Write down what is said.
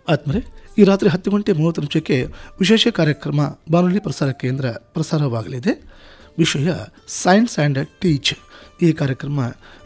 ಆದ್ಮೇಲೆ ಈ ರಾತ್ರಿ 10:30 ವಿಶೇಷ ಕಾರ್ಯಕ್ರಮ ಬಾನುಲಿ ಪ್ರಸಾರ ಕೇಂದ್ರ ಪ್ರಸಾರವಾಗಲಿದೆ. ವಿಷಯ ಸೈನ್ಸ್ ಆ್ಯಂಡ್ ಟೀಚ್. ಈ ಕಾರ್ಯಕ್ರಮ